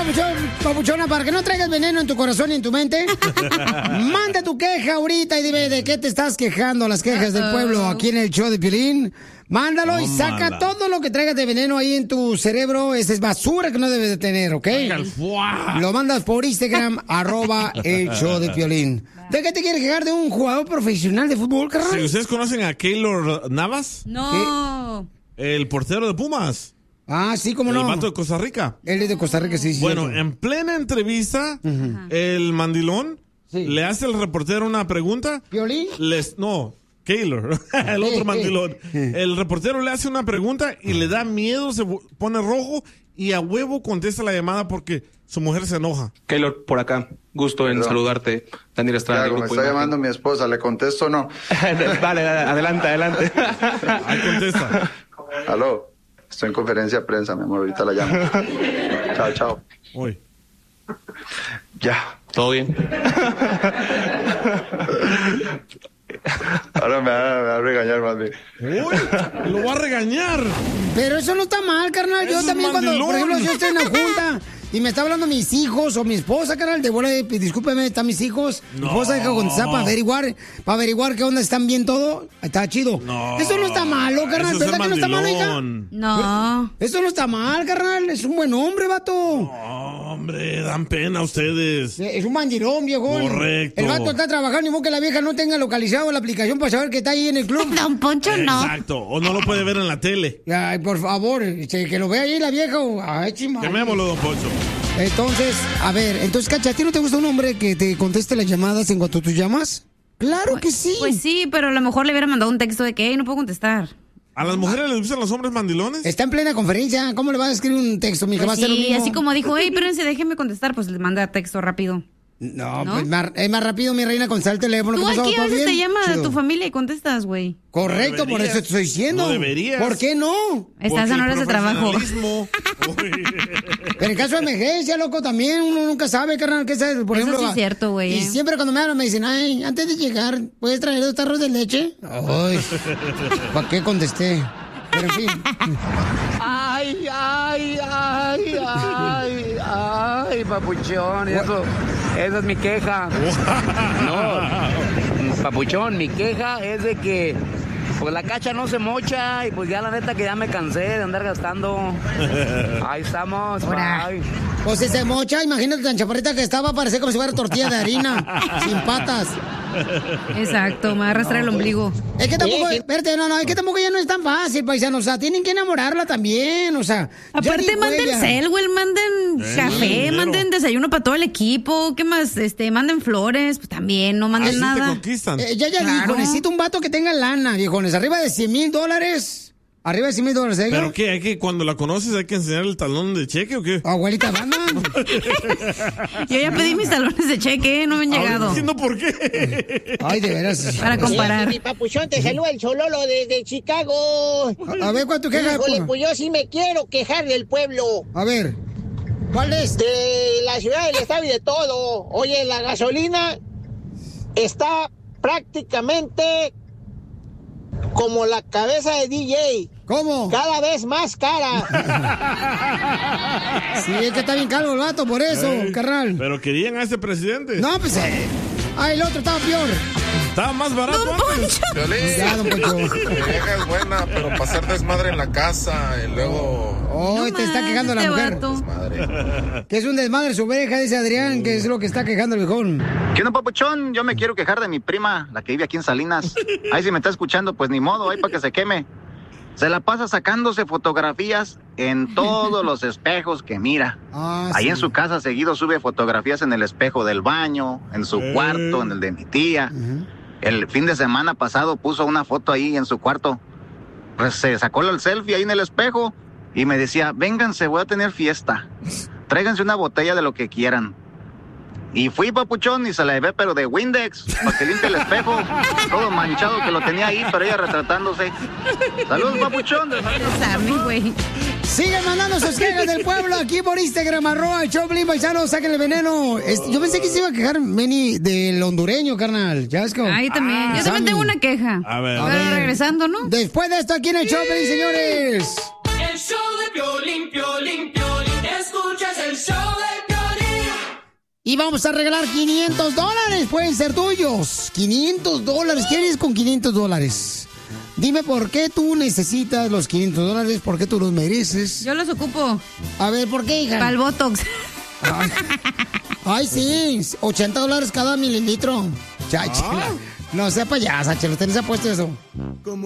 papuchona, para que no traigas veneno en tu corazón y en tu mente. Manda tu queja ahorita y dime de qué te estás quejando, las quejas del pueblo aquí en el show de Piolín. Mándalo y saca todo lo que traigas de veneno ahí en tu cerebro. Esa es basura que no debes de tener, ¿ok? Lo mandas por Instagram, @el show de Piolín. ¿De qué te quieres quejar? ¿De un jugador profesional de fútbol, carnal? Sí, ¿ustedes conocen a Keylor Navas? No. El portero de Pumas. Ah, sí, cómo no. El vato de Costa Rica. Él es de Costa Rica, sí. Bueno, en plena entrevista, el mandilón le hace al reportero una pregunta. ¿Piolín? No, Keylor, el otro mandilón. El reportero le hace una pregunta y le da miedo, se pone rojo y a huevo contesta la llamada porque su mujer se enoja. Keylor, por acá. Gusto en saludarte. Daniel Estrada. Me está llamando mi esposa, ¿le contesto o no? Vale, adelante. Ahí contesta. Aló, estoy en conferencia de prensa, mi amor, ahorita la llamo. Chao. Uy. Ya, ¿todo bien? Ahora me va a regañar más bien. Uy, lo va a regañar. Pero eso no está mal, carnal. Yo también cuando, por ejemplo, yo estoy en la junta y me está hablando mis hijos o mi esposa, carnal, de bola, discúlpeme, están mis hijos. Mi esposa deja contestar para averiguar qué onda, están bien todo. Está chido. No. Eso no está malo, carnal. ¿Verdad que no está malo, hija? No. Eso no está mal, carnal. Es un buen hombre, vato. No, hombre, dan pena ustedes. Es un mandilón, viejo. Correcto. El vato está trabajando y modo que la vieja no tenga localizado la aplicación para saber que está ahí en el club. Don Poncho, no. Exacto. O no lo puede ver en la tele. Ay, por favor, que lo vea ahí la vieja. Ay, chimay. Quemémoslo, don Poncho. Entonces, a ver, Cacha, ¿a ti no te gusta un hombre que te conteste las llamadas en cuanto tú llamas? Claro que sí. Pues sí, pero a lo mejor le hubiera mandado un texto de que no puedo contestar. ¿A las mujeres les gustan los hombres mandilones? Está en plena conferencia. ¿Cómo le vas a escribir un texto, mija? Pues Va a ser lo sí, mismo. así como dijo, espérense, déjenme contestar, pues le manda texto rápido. No, pues es más rápido, mi reina, contestar el teléfono. Tú ¿Qué pasó? aquí a ¿Todo veces bien? te llama a Chido. tu familia y contestas, güey. Correcto, No por eso te estoy diciendo. No deberías. ¿Por qué no? Estás en horas de trabajo. Pero en caso de emergencia, loco, también uno nunca sabe, carnal, qué sabes. Por Eso ejemplo, sí es cierto, güey. Y siempre cuando me hablan me dicen, ay, antes de llegar, ¿puedes traer 2 tarros de leche? Ay, ¿para qué contesté? Pero en fin. Ay, papuchón, eso es mi queja. No, papuchón, mi queja es de que pues la cacha no se mocha y pues ya la neta que ya me cansé de andar gastando. Ahí estamos, bye. Pues si se mocha, imagínate tan chaparrita que estaba, parecía como si fuera tortilla de harina, sin patas. Exacto, me va a arrastrar el ombligo. Es que tampoco, espérate, es que tampoco ya no es tan fácil, paisano, o sea, tienen que enamorarla también, o sea. Aparte manden Selwell, manden café, manden desayuno para todo el equipo, ¿qué más? Manden flores, pues también, no manden nada. Te conquistan. Ya dijo, necesito un vato que tenga lana, viejones, arriba de $100,000. Arriba de $100,000, ¿eh? ¿Pero qué? ¿Hay que, cuando la conoces, hay que enseñar el talón de cheque o qué? Abuelita, banda. Yo ya pedí mis talones de cheque, no me han llegado. No entiendo por qué. Ay, de veras. Para comparar. Mi papuchón, te saluda el Chololo desde Chicago. A ver, ¿cuánto quejas? Híjole, pues yo sí me quiero quejar del pueblo. A ver, ¿cuál es? De la ciudad, del estado y de todo. Oye, la gasolina está prácticamente como la cabeza de DJ. ¿Cómo? Cada vez más cara. Sí, es que está bien caro el vato, por eso, carnal. Pero querían a ese presidente. No, pues, el otro estaba peor. Estaba más barato antes. Ya, don Poncho. Mi vieja es buena, pero para hacer desmadre en la casa y luego... Oh, te está quejando la mujer. Desmadre. Que es un desmadre su oreja, dice Adrián, que es lo que está quejando el viejón. ¿Qué onda, papuchón? Yo me quiero quejar de mi prima, la que vive aquí en Salinas. Ahí si me está escuchando, pues ni modo, ahí para que se queme. Se la pasa sacándose fotografías en todos los espejos que mira. Ahí en su casa seguido sube fotografías en el espejo del baño, en su cuarto, en el de mi tía. El fin de semana pasado puso una foto ahí en su cuarto. Pues se sacó el selfie ahí en el espejo y me decía, vénganse, voy a tener fiesta. Tráiganse una botella de lo que quieran. Y fui, papuchón, y se la llevé, pero de Windex, para que limpie el espejo, todo manchado que lo tenía ahí, pero ella retratándose. Saludos, papuchón. Sigan mandando sus quejas del pueblo aquí por Instagram, @Choplin, paisanos, saquen el veneno. Yo pensé que se iba a quejar Meni del hondureño, carnal. ¿Ya ves cómo? Ahí también. Yo también tengo una queja. A ver. Pero regresando, ¿no? Después de esto aquí en el Choplin, señores. El show de Piolín, Piolín, Piolín. Escuchas el show de Y vamos a regalar $500. Pueden ser tuyos. $500. ¿Qué harías con $500? Dime por qué tú necesitas los $500. ¿Por qué tú los mereces? Yo los ocupo. A ver, ¿por qué, hija? Para el Botox. Ay, sí. $80 cada mililitro. Chachela. No sea payasa, Chela. Usted les ha puesto eso.